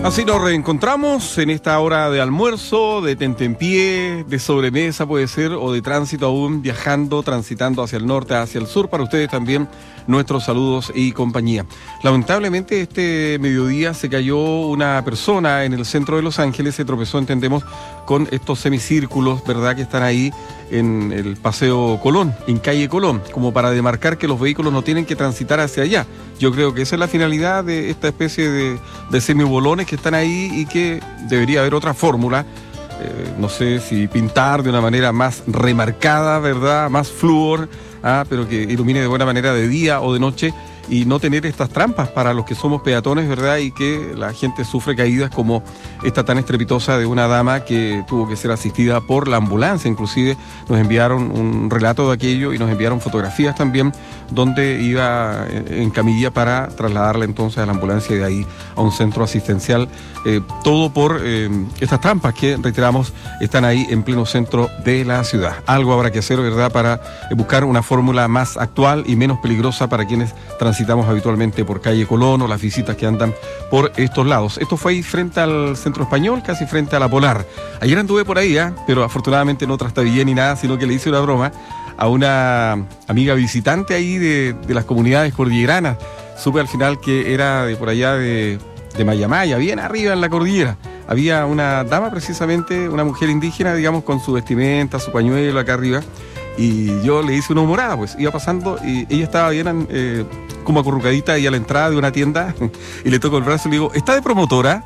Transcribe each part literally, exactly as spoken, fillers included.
Así nos reencontramos en esta hora de almuerzo, de tentempié, de sobremesa puede ser, o de tránsito aún, viajando, transitando hacia el norte, hacia el sur. Para ustedes también nuestros saludos y compañía. Lamentablemente este mediodía se cayó una persona en el centro de Los Ángeles, se tropezó, entendemos, con estos semicírculos, ¿verdad?, que están ahí en el Paseo Colón, en calle Colón, como para demarcar que los vehículos no tienen que transitar hacia allá. Yo creo que esa es la finalidad de esta especie de, de semibolones que están ahí y que debería haber otra fórmula. Eh, no sé si pintar de una manera más remarcada, ¿verdad?, más flúor, ah, pero que ilumine de buena manera de día o de noche y no tener estas trampas para los que somos peatones, ¿verdad?, y que la gente sufre caídas como esta tan estrepitosa de una dama que tuvo que ser asistida por la ambulancia. Inclusive nos enviaron un relato de aquello y nos enviaron fotografías también donde iba en camilla para trasladarla entonces a la ambulancia y de ahí a un centro asistencial. Eh, todo por eh, estas trampas que, reiteramos, están ahí en pleno centro de la ciudad. Algo habrá que hacer, ¿verdad?, para buscar una fórmula más actual y menos peligrosa para quienes transitamos habitualmente por calle Colón o las visitas que andan por estos lados. Esto fue ahí frente al Centro Español, casi frente a la Polar. Ayer anduve por ahí, ¿eh? Pero afortunadamente no trastabillé ni nada, sino que le hice una broma a una amiga visitante ahí de, de las comunidades cordilleranas. Supe al final que era de por allá de, de Mayamaya, bien arriba en la cordillera. Había una dama, precisamente, una mujer indígena, digamos, con su vestimenta, su pañuelo acá arriba. Y yo le hice una humorada, pues iba pasando y ella estaba bien eh, como acurrucadita ahí a la entrada de una tienda y le toco el brazo y le digo, ¿está de promotora?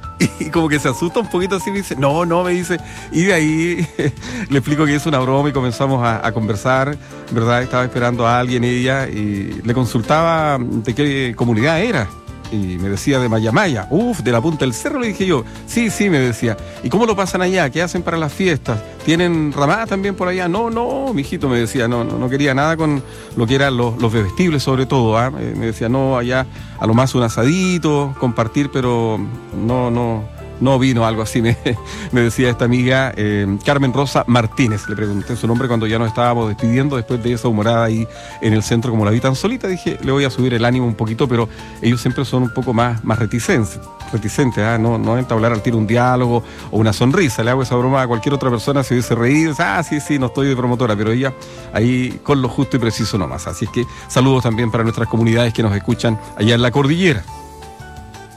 Y como que se asusta un poquito así, me dice, no, no, me dice, y de ahí le explico que es una broma y comenzamos a, a conversar, ¿verdad? Estaba esperando a alguien ella y le consultaba de qué comunidad era. Y me decía de Mayamaya, uff, de la punta del cerro, le dije yo, sí, sí, me decía. ¿Y cómo lo pasan allá? ¿Qué hacen para las fiestas? ¿Tienen ramadas también por allá? No, no, mijito, me decía, no, no, no quería nada con lo que eran los, los bebestibles sobre todo, ¿eh? Me decía, no, allá a lo más un asadito, compartir, pero no, no... No vino, algo así, me, me decía esta amiga eh, Carmen Rosa Martínez. Le pregunté su nombre cuando ya nos estábamos despidiendo después de esa humorada ahí en el centro, como la vi tan solita. Dije, le voy a subir el ánimo un poquito, pero ellos siempre son un poco más, más reticentes, reticentes ¿eh? no, no entablar al tiro un diálogo o una sonrisa. Le hago esa broma a cualquier otra persona, si hubiese reído, ah, sí, sí, no estoy de promotora, pero ella ahí con lo justo y preciso nomás. Así es que saludos también para nuestras comunidades que nos escuchan allá en la cordillera.